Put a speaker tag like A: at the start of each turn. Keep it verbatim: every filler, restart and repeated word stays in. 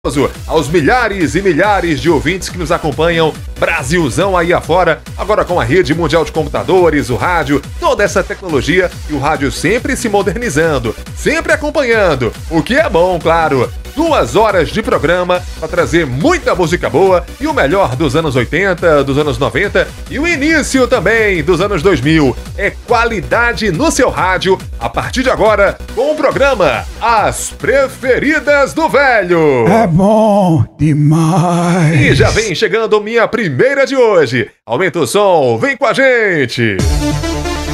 A: Aos milhares e milhares de ouvintes que nos acompanham, Brasilzão aí afora, agora com a rede mundial de computadores, o rádio, toda essa tecnologia e o rádio sempre se modernizando, sempre acompanhando, o que é bom, claro. Duas horas de programa para trazer muita música boa e o melhor dos anos oitenta, dos anos noventa e o início também dos anos dois mil. É qualidade no seu rádio, a partir de agora, com o programa As Preferidas do Velho.
B: É bom demais.
A: E já vem chegando minha primeira de hoje. Aumenta o som, vem com a gente.